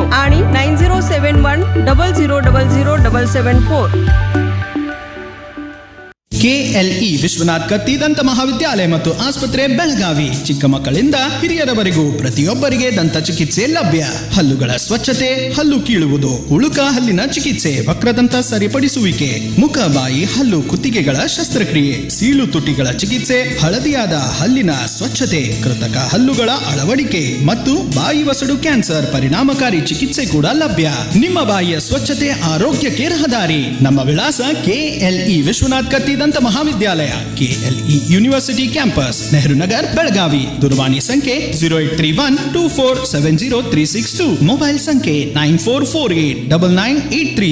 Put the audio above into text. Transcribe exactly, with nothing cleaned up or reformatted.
आणि nine zero seven one double zero double zero double seven four. KLE Vishwanath ಕತ್ತಿ ದಂತ ಮಹಾವಿದ್ಯಾಲಯ ಮತ್ತು ಆಸ್ಪತ್ರೆ ಬೆಳಗಾವಿ. ಚಿಕ್ಕ ಮಕ್ಕಳಿಂದ ಹಿರಿಯರವರೆಗೂ ಪ್ರತಿಯೊಬ್ಬರಿಗೆ ದಂತ ಚಿಕಿತ್ಸೆ ಲಭ್ಯ. ಹಲ್ಲುಗಳ ಸ್ವಚ್ಛತೆ, ಹಲ್ಲು ಕೀಳುವುದು, ಉಳುಕ ಹಲ್ಲಿನ ಚಿಕಿತ್ಸೆ, ವಕ್ರದಂತ ಸರಿಪಡಿಸುವಿಕೆ, ಮುಖ ಬಾಯಿ ಹಲ್ಲು ಕುತ್ತಿಗೆಗಳ ಶಸ್ತ್ರಕ್ರಿಯೆ, ಸೀಳು ತುಟಿಗಳ ಚಿಕಿತ್ಸೆ, ಹಳದಿಯಾದ ಹಲ್ಲಿನ ಸ್ವಚ್ಛತೆ, ಕೃತಕ ಹಲ್ಲುಗಳ ಅಳವಡಿಕೆ ಮತ್ತು ಬಾಯಿ ವಸಡು ಕ್ಯಾನ್ಸರ್ ಪರಿಣಾಮಕಾರಿ ಚಿಕಿತ್ಸೆ ಕೂಡ ಲಭ್ಯ. ನಿಮ್ಮ ಬಾಯಿಯ ಸ್ವಚ್ಛತೆ ಆರೋಗ್ಯಕ್ಕೆ ರಹದಾರಿ. ನಮ್ಮ ವಿಳಾಸ ಕೆಎಲ್ಇ ವಿಶ್ವನಾಥ್ ಕತ್ತಿ ದಂತ ಮಹಾವಿದ್ಯಾಲಯ, KLE university campus, Nehru Nagar, Belagavi. ದೂರವಾಣಿ ಸಂಖ್ಯೆ zero eight three one two four seven zero three six two. Mobile ಸಂಖ್ಯೆ nine four four eight double nine eight three